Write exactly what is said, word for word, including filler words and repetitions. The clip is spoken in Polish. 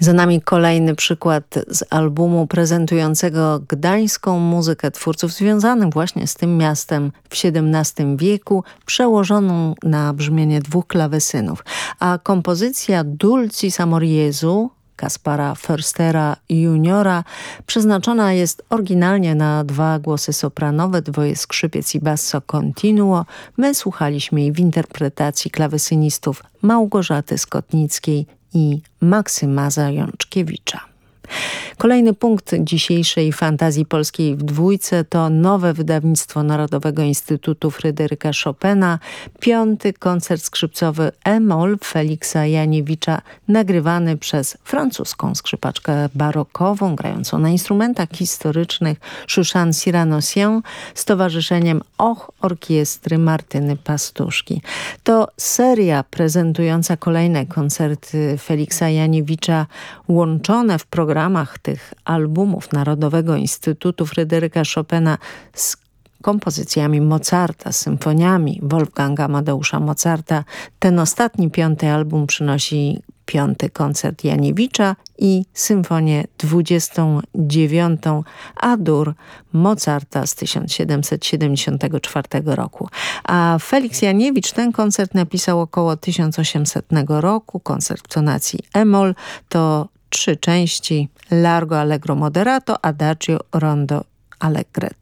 Za nami kolejny przykład z albumu prezentującego gdańską muzykę twórców związanych właśnie z tym miastem w siedemnastym wieku, przełożoną na brzmienie dwóch klawesynów. A kompozycja Dulcis Amor Jesu Kaspara Förstera juniora przeznaczona jest oryginalnie na dwa głosy sopranowe, dwoje skrzypiec i basso continuo. My słuchaliśmy jej w interpretacji klawesynistów Małgorzaty Skotnickiej i Maksyma Zajączkiewicza. Kolejny punkt dzisiejszej fantazji polskiej w dwójce to nowe wydawnictwo Narodowego Instytutu Fryderyka Chopina, piąty koncert skrzypcowy E-moll Feliksa Janiewicza, nagrywany przez francuską skrzypaczkę barokową, grającą na instrumentach historycznych Chouchan Cyranosian z towarzyszeniem Och Orkiestry Martyny Pastuszki. To seria prezentująca kolejne koncerty Feliksa Janiewicza, łączone w programach tych albumów Narodowego Instytutu Fryderyka Chopina z kompozycjami Mozarta, z symfoniami Wolfganga Amadeusza Mozarta. Ten ostatni, piąty album przynosi piąty koncert Janiewicza i symfonię dwudziestą dziewiątą A-dur Mozarta z tysiąc siedemset siedemdziesiątego czwartego roku. A Feliks Janiewicz ten koncert napisał około tysiąc osiemsetnego roku. Koncert w tonacji E-moll to trzy części: Largo Allegro Moderato, Adagio, Rondo Allegretto.